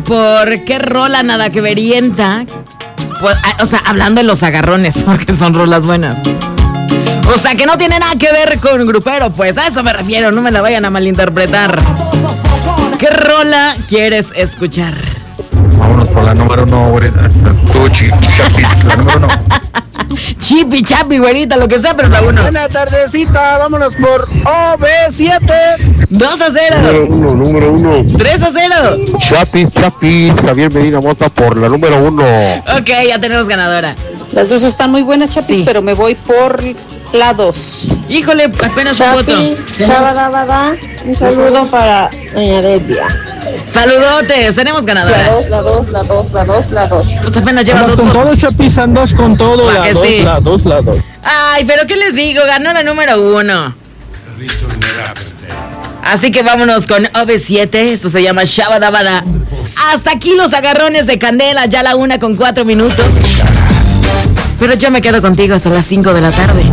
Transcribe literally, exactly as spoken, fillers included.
por qué rola nada que verienta. Pues, o sea, hablando de los agarrones, porque son rolas buenas. O sea, que no tiene nada que ver con grupero, pues a eso me refiero, no me la vayan a malinterpretar. ¿Qué rola quieres escuchar? Vámonos por la número uno, güerita. Tú, Chapis, la número uno. Chipi, chapi, güerita, lo que sea, pero la uno. Buena tardecita, vámonos por O B siete. dos a cero. Número uno, número uno. tres a cero. Chapis, Chapis, Javier Medina Mota por la número uno. Ok, ya tenemos ganadora. Las dos están muy buenas, Chapis, Sí. pero me voy por la dos. Híjole, apenas un voto. Shabadabada, un saludo para doña Delia. Saludotes, tenemos La ganadora. dos, la dos, la dos, la dos, la dos. Pues apenas llevan Andas dos con votos. todo, Chapis, andas con todo. ¿Para La que dos, sí? la dos, la dos. Ay, pero ¿qué les digo? Ganó la número uno. Así que vámonos con O B siete. Esto se llama Shabadabada. Hasta aquí los agarrones de Candela. Ya la una con cuatro minutos. Pero yo me quedo contigo hasta las cinco de la tarde.